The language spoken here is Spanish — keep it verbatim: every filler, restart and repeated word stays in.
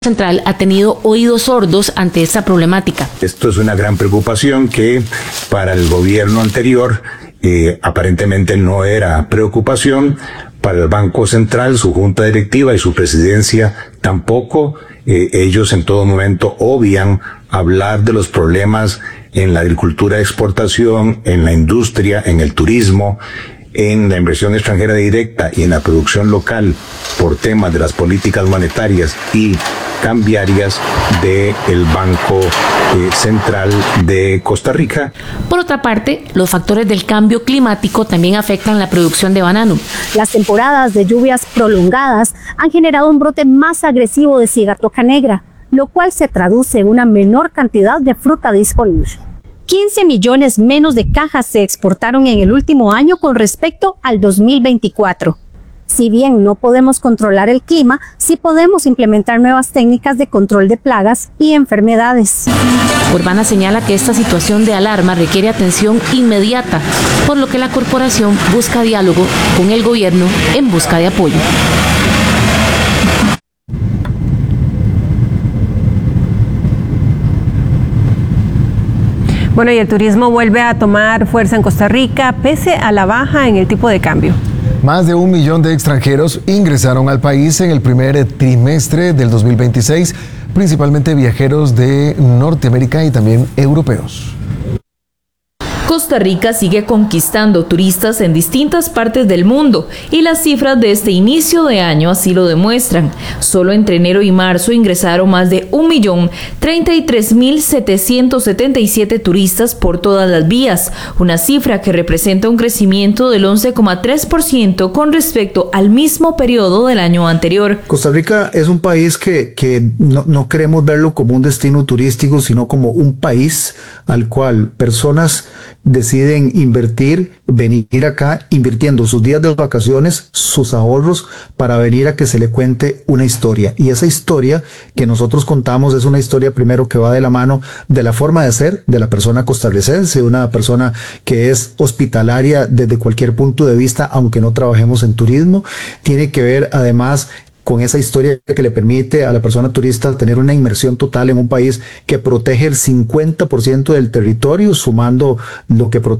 Central ha tenido oídos sordos ante esta problemática. Esto es una gran preocupación que para el gobierno anterior eh, aparentemente no era preocupación, para el Banco Central, su junta directiva y su presidencia tampoco. Eh, ellos en todo momento obvian hablar de los problemas en la agricultura de exportación, en la industria, en el turismo, en la inversión extranjera directa y en la producción local por temas de las políticas monetarias y cambiarias del Banco eh, Central de Costa Rica. Por otra parte, los factores del cambio climático también afectan la producción de banano. Las temporadas de lluvias prolongadas han generado un brote más agresivo de cigatoca negra, lo cual se traduce en una menor cantidad de fruta disponible. quince millones menos de cajas se exportaron en el último año con respecto al dos mil veinticuatro. Si bien no podemos controlar el clima, sí podemos implementar nuevas técnicas de control de plagas y enfermedades. Urbana señala que esta situación de alarma requiere atención inmediata, por lo que la corporación busca diálogo con el gobierno en busca de apoyo. Bueno, y el turismo vuelve a tomar fuerza en Costa Rica, pese a la baja en el tipo de cambio. Más de un millón de extranjeros ingresaron al país en el primer trimestre del dos mil veintiséis, principalmente viajeros de Norteamérica y también europeos. Costa Rica sigue conquistando turistas en distintas partes del mundo y las cifras de este inicio de año así lo demuestran. Solo entre enero y marzo ingresaron más de un millón treinta y tres mil setecientos setenta y siete turistas por todas las vías, una cifra que representa un crecimiento del once coma tres por ciento con respecto al mismo periodo del año anterior. Costa Rica es un país que, que no, no queremos verlo como un destino turístico, sino como un país al cual personas deciden invertir, venir acá invirtiendo sus días de vacaciones, sus ahorros para venir a que se le cuente una historia. Y esa historia que nosotros contamos es una historia primero que va de la mano de la forma de ser de la persona costarricense, una persona que es hospitalaria desde cualquier punto de vista, aunque no trabajemos en turismo. Tiene que ver además con esa historia que le permite a la persona turista tener una inmersión total en un país que protege el cincuenta por ciento del territorio, sumando lo que protege